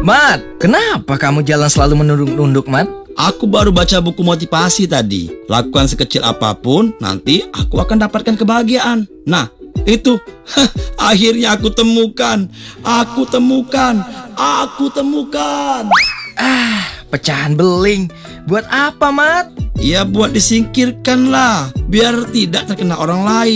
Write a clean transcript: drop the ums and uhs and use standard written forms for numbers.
Mat, kenapa kamu jalan selalu menunduk-nunduk, Mat? Aku baru baca buku motivasi tadi. Lakukan sekecil apapun, nanti aku akan dapatkan kebahagiaan. Nah, itu. Akhirnya aku temukan. Pecahan beling. Buat apa, Mat? Ya buat disingkirkan lah, biar tidak terkena orang lain.